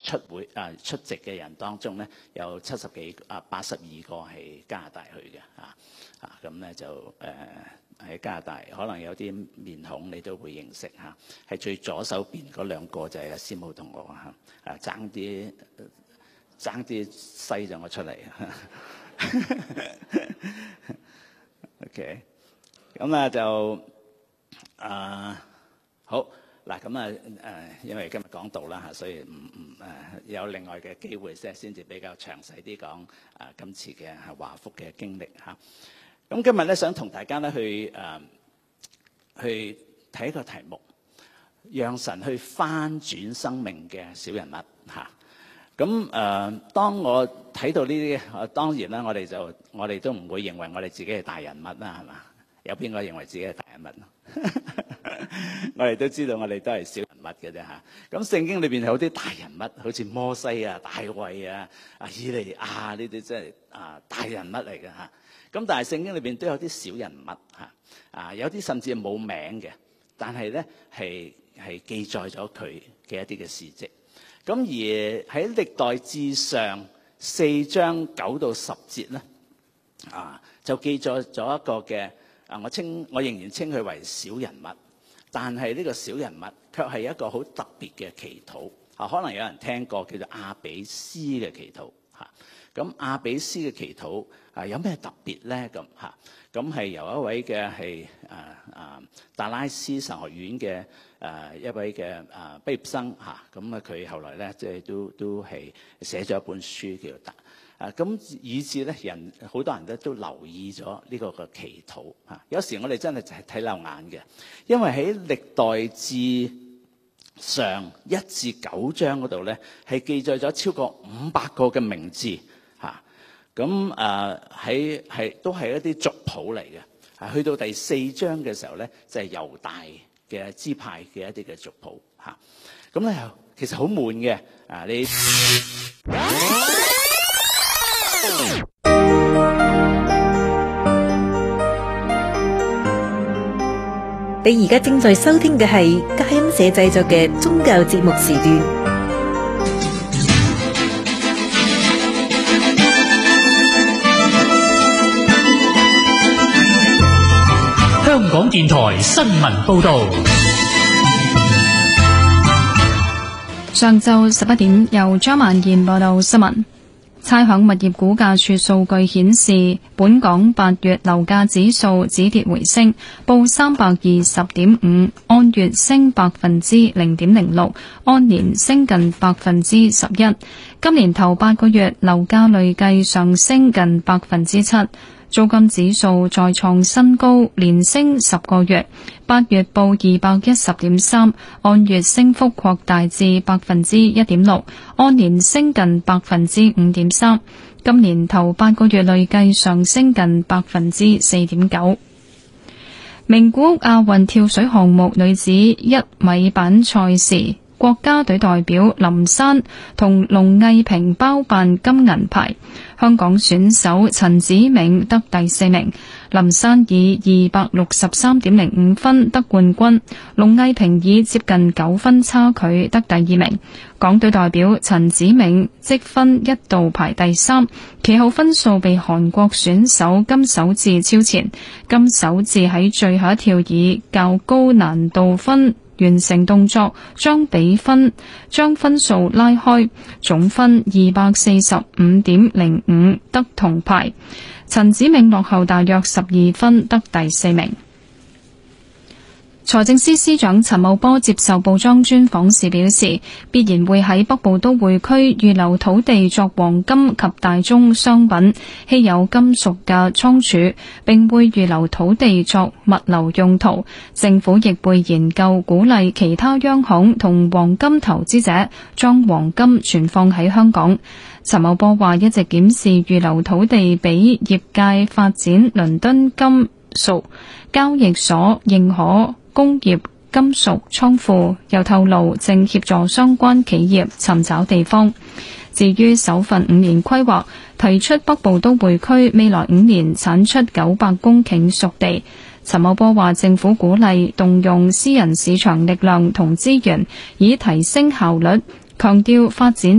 出席嘅人當中咧，有82個係加拿大去嘅咁咧就喺加拿大，可能有啲面孔你都會認識嚇，係最左手邊嗰兩個就係阿師母同我爭啲篩咗我出嚟。OK， 咁就好嗱，咁因為今日講道啦所以有另外嘅機會先至比較詳細啲講今次嘅華福嘅經歷嚇。咁今日咧想同大家咧去睇一個題目，讓神去翻轉生命嘅小人物嚇。咁當我睇到呢啲，當然啦，我哋都唔會認為我哋自己係大人物啦，係嘛？有邊個認為自己係大人物？我哋都知道我哋都係小人物嘅啫嚇。咁聖經裏邊有啲大人物，好似摩西啊、大衛啊、以利亞呢啲，真係大人物嚟嘅嚇。咁但係聖經裏邊都有啲小人物嚇，有啲甚至係冇名嘅，但係咧係記載咗佢嘅一啲嘅事跡。咁而喺歷代志上4章9到10節咧，就記載咗一個嘅我仍然稱佢為小人物，但係呢個小人物卻係一個好特別嘅祈禱可能有人聽過叫做亞比斯嘅祈禱咁亞比斯嘅祈禱有咩特別咧？咁係由一位嘅係達拉斯神學院嘅一位嘅畢業生咁佢後來咧即係都係寫咗一本書叫做咁以至咧好多人咧都留意咗呢個嘅祈禱有時我哋真係就係睇漏眼嘅，因為喺歷代志上1至9章嗰度咧係記載咗超過500個嘅名字咁都係一啲族譜嚟嘅去到第4章嘅時候咧就係猶大嘅支派嘅一啲嘅族譜咁咧其實好悶嘅你而家正在收聽嘅係佳音社製作嘅宗教節目時段。 香港電台新聞報道。 上晝11點，由張萬燕報道新聞。差餉物業估價署數據顯示，本港8月樓價指數止跌回升，報320.5，按月升0.06%，按年升近11%。今年頭8個月樓價累計上升近7%。租金指數再創新高，連升10個月，8月報210.3，按月升幅擴大至1.6%，按年升近5.3%。今年頭8個月累計上升近4.9%。名古屋亞運跳水項目女子1米板賽事，國家隊代表林珊同龍藝萍包辦金銀牌。香港選手陳子銘得第4名，林珊以263.05分得冠軍，龍藝萍以接近9分差距得第2名。港隊代表陳子銘積分一度排第3，其後分數被韓國選手金守志超前。金守志喺最後一跳以較高難度分完成動作，將分數拉開，總分245.05得銅牌。陳子銘落後大約12分得第4名。財政司司長陳茂波接受報章專訪時表示，必然會喺北部都會區預留土地作黃金及大宗商品、稀有金屬嘅倉儲，並會預留土地作物流用途。政府亦會研究鼓勵其他央行同黃金投資者將黃金存放喺香港。陳茂波話一直檢視預留土地俾業界發展倫敦金屬交易所認可工業金屬倉庫，又透露正協助相關企業尋找地方。至於首份5年規劃，提出北部都會區未來5年產出900公頃熟地。陳茂波話政府鼓勵動用私人市場力量同資源，以提升效率，強調發展